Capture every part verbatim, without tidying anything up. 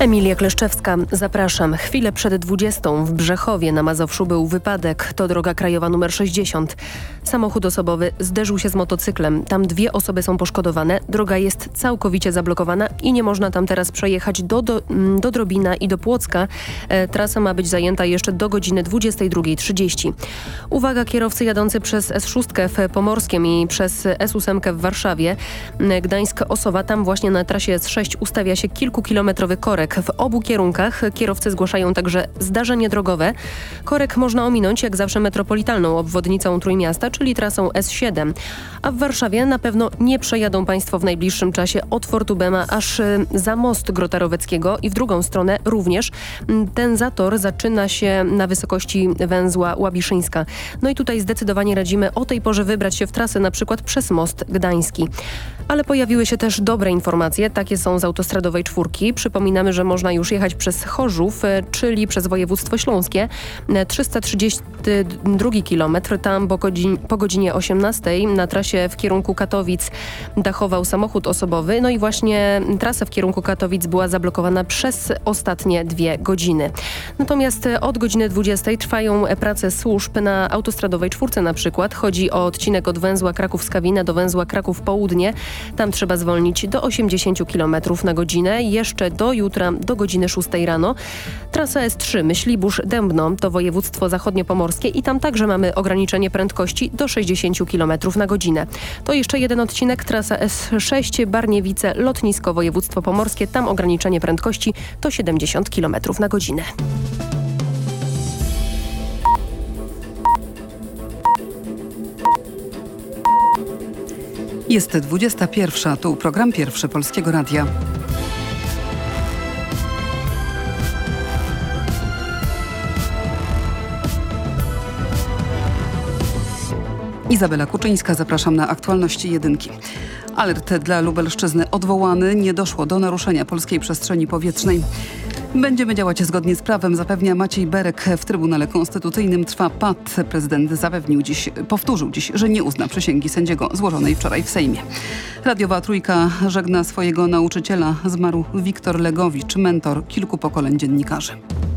Emilia Kleszczewska, zapraszam. Chwilę przed dwudziestą w Brzechowie na Mazowszu był wypadek. To droga krajowa numer sześćdziesiąt. Samochód osobowy zderzył się z motocyklem. Tam dwie osoby są poszkodowane. Droga jest całkowicie zablokowana i nie można tam teraz przejechać do, do, do Drobina i do Płocka. E, trasa ma być zajęta jeszcze do godziny dwudziestej drugiej trzydzieści. Uwaga, kierowcy jadący przez S sześć w Pomorskiem i przez S osiem w Warszawie. Gdańsk-Osowa, tam właśnie na trasie S sześć ustawia się kilkukilometrowy korek. W obu kierunkach kierowcy zgłaszają także zdarzenie drogowe. Korek można ominąć jak zawsze metropolitalną obwodnicą Trójmiasta, czyli trasą S siedem. A w Warszawie na pewno nie przejadą Państwo w najbliższym czasie od Fortu Bema aż za most Grota Roweckiego i w drugą stronę również. Ten zator zaczyna się na wysokości węzła Łabiszyńska. No i tutaj zdecydowanie radzimy o tej porze wybrać się w trasę na przykład przez most gdański. Ale pojawiły się też dobre informacje, takie są z autostradowej czwórki. Przypominamy, że można już jechać przez Chorzów, czyli przez województwo śląskie. trzysta trzydziesty drugi kilometr, tam po, godzin, po godzinie osiemnastej na trasie w kierunku Katowic dachował samochód osobowy. No i właśnie trasa w kierunku Katowic była zablokowana przez ostatnie dwie godziny. Natomiast od godziny dwudziestej trwają prace służb na autostradowej czwórce na przykład. Chodzi o odcinek od węzła Kraków-Skawina do węzła Kraków-Południe. Tam trzeba zwolnić do osiemdziesięciu kilometrów na godzinę. Jeszcze do jutra do godziny szóstej rano. Trasa S trzy Myślibórz-Dębno to województwo zachodniopomorskie i tam także mamy ograniczenie prędkości do sześćdziesięciu kilometrów na godzinę. To jeszcze jeden odcinek, trasa S sześć Barniewice-Lotnisko województwo pomorskie. Tam ograniczenie prędkości to siedemdziesiąt kilometrów na godzinę. Jest dwudziesta pierwsza, tu program Pierwszy Polskiego Radia. Izabela Kuczyńska, zapraszam na aktualności jedynki. Alert dla Lubelszczyzny odwołany, nie doszło do naruszenia polskiej przestrzeni powietrznej. Będziemy działać zgodnie z prawem, zapewnia Maciej Berek. W Trybunale Konstytucyjnym trwa pat. Prezydent zapewnił dziś, powtórzył dziś, że nie uzna przysięgi sędziego złożonej wczoraj w Sejmie. Radiowa Trójka żegna swojego nauczyciela. Zmarł Wiktor Legowicz, mentor kilku pokoleń dziennikarzy.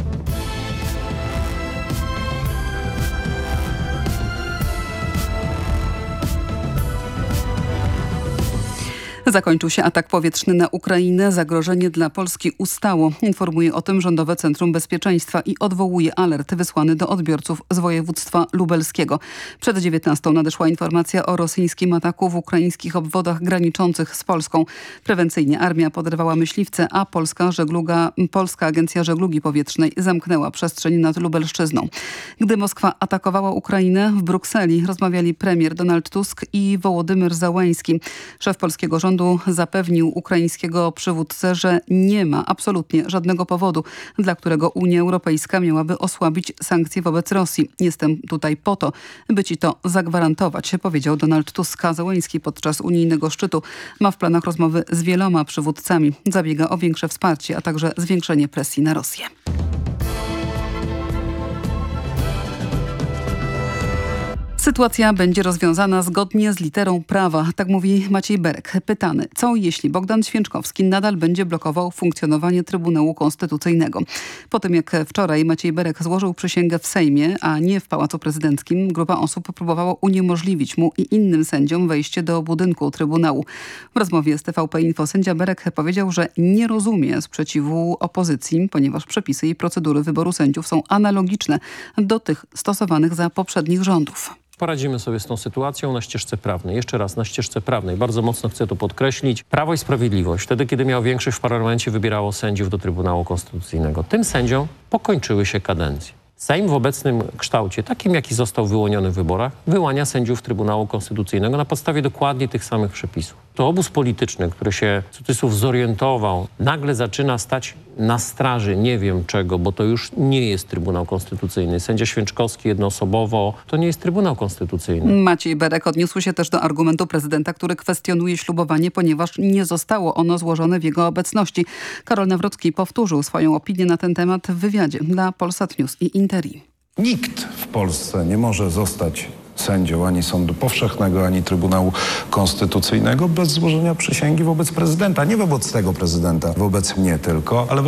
Zakończył się atak powietrzny na Ukrainę. Zagrożenie dla Polski ustało. Informuje o tym Rządowe Centrum Bezpieczeństwa i odwołuje alert wysłany do odbiorców z województwa lubelskiego. Przed dziewiętnastą nadeszła informacja o rosyjskim ataku w ukraińskich obwodach graniczących z Polską. Prewencyjnie armia podrywała myśliwce, a Polska, żegluga, Polska Agencja Żeglugi Powietrznej zamknęła przestrzeń nad Lubelszczyzną. Gdy Moskwa atakowała Ukrainę, w Brukseli rozmawiali premier Donald Tusk i Wołodymyr Załański. Szef polskiego rządu zapewnił ukraińskiego przywódcę, że nie ma absolutnie żadnego powodu, dla którego Unia Europejska miałaby osłabić sankcje wobec Rosji. Jestem tutaj po to, by ci to zagwarantować, powiedział Donald Tusk. Załański podczas unijnego szczytu ma w planach rozmowy z wieloma przywódcami. Zabiega o większe wsparcie, a także zwiększenie presji na Rosję. Sytuacja będzie rozwiązana zgodnie z literą prawa, tak mówi Maciej Berek. Pytany, co jeśli Bogdan Święczkowski nadal będzie blokował funkcjonowanie Trybunału Konstytucyjnego? Po tym jak wczoraj Maciej Berek złożył przysięgę w Sejmie, a nie w Pałacu Prezydenckim, grupa osób próbowała uniemożliwić mu i innym sędziom wejście do budynku Trybunału. W rozmowie z T V P Info sędzia Berek powiedział, że nie rozumie sprzeciwu opozycji, ponieważ przepisy i procedury wyboru sędziów są analogiczne do tych stosowanych za poprzednich rządów. Poradzimy sobie z tą sytuacją na ścieżce prawnej. Jeszcze raz, na ścieżce prawnej. Bardzo mocno chcę to podkreślić. Prawo i Sprawiedliwość, wtedy kiedy miał większość w parlamencie, wybierało sędziów do Trybunału Konstytucyjnego. Tym sędziom pokończyły się kadencje. Sejm w obecnym kształcie, takim jaki został wyłoniony w wyborach, wyłania sędziów Trybunału Konstytucyjnego na podstawie dokładnie tych samych przepisów. To obóz polityczny, który się w cudzysłów zorientował, nagle zaczyna stać na straży nie wiem czego, bo to już nie jest Trybunał Konstytucyjny. Sędzia Święczkowski jednoosobowo to nie jest Trybunał Konstytucyjny. Maciej Berek odniósł się też do argumentu prezydenta, który kwestionuje ślubowanie, ponieważ nie zostało ono złożone w jego obecności. Karol Nawrocki powtórzył swoją opinię na ten temat w wywiadzie dla Polsat News i Interi. Nikt w Polsce nie może zostać sędzią ani Sądu Powszechnego, ani Trybunału Konstytucyjnego bez złożenia przysięgi wobec prezydenta. Nie wobec tego prezydenta, wobec mnie tylko, ale